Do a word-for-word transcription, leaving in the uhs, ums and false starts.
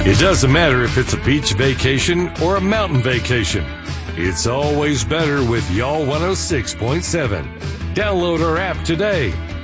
It doesn't matter if it's a beach vacation or a mountain vacation. It's always better with Y'all one oh six point seven. Download our app today